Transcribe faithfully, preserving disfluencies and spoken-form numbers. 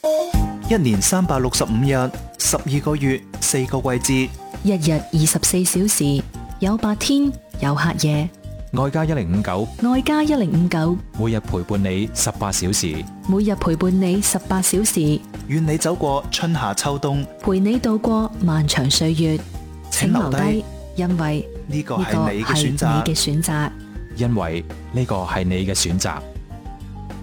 一年三百六十五日，十二個月，四個季節， 一日二十四小時，有白天，有黑夜。 愛家一零五九， 愛家一零五九， 每日陪伴你十八小時， 每日陪伴你十八小時， 願你走過春夏秋冬， 陪你度過漫長歲月。請留低，因為呢個係你嘅選擇， 你嘅選擇， 因為呢個係你嘅選擇。